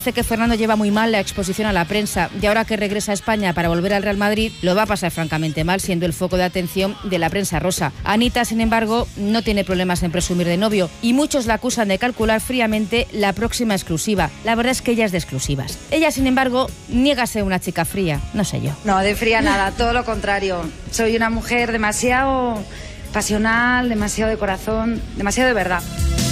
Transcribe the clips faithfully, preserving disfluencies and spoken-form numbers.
Dice que Fernando lleva muy mal la exposición a la prensa y ahora que regresa a España para volver al Real Madrid lo va a pasar francamente mal, siendo el foco de atención de la prensa rosa. Anita, sin embargo, no tiene problemas en presumir de novio y muchos la acusan de calcular fríamente la próxima exclusiva. La verdad es que ella es de exclusivas. Ella, sin embargo, niega ser una chica fría, no sé yo. No, de fría nada, todo lo contrario. Soy una mujer demasiado pasional, demasiado de corazón, demasiado de verdad.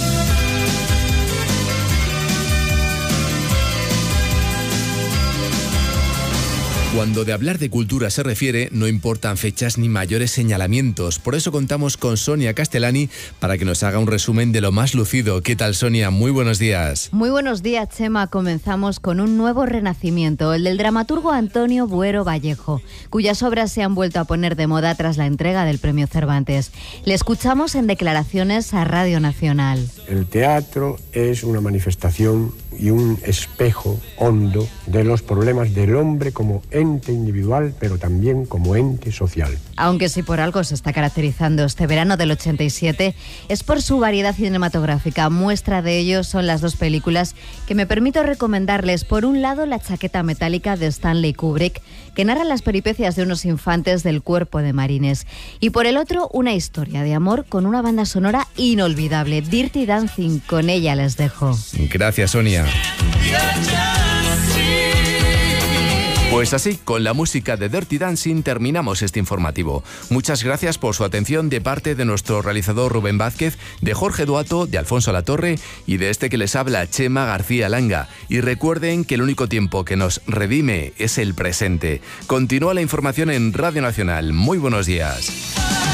Cuando de hablar de cultura se refiere, no importan fechas ni mayores señalamientos. Por eso contamos con Sonia Castellani para que nos haga un resumen de lo más lucido. ¿Qué tal, Sonia? Muy buenos días. Muy buenos días, Chema. Comenzamos con un nuevo renacimiento, el del dramaturgo Antonio Buero Vallejo, cuyas obras se han vuelto a poner de moda tras la entrega del Premio Cervantes. Le escuchamos en declaraciones a Radio Nacional. El teatro es una manifestación y un espejo hondo de los problemas del hombre como ente individual, pero también como ente social. Aunque si por algo se está caracterizando este verano del ochenta y siete, es por su variedad cinematográfica. Muestra de ello son las dos películas que me permito recomendarles. Por un lado, La chaqueta metálica de Stanley Kubrick, que narra las peripecias de unos infantes del Cuerpo de Marines. Y por el otro, una historia de amor con una banda sonora inolvidable, Dirty Dancing. Con ella les dejo. Gracias, Sonia. Pues así, con la música de Dirty Dancing terminamos este informativo. Muchas gracias por su atención de parte de nuestro realizador Rubén Vázquez, de Jorge Duato, de Alfonso Latorre y de este que les habla, Chema García Langa. Y recuerden que el único tiempo que nos redime es el presente. Continúa la información en Radio Nacional. Muy buenos días.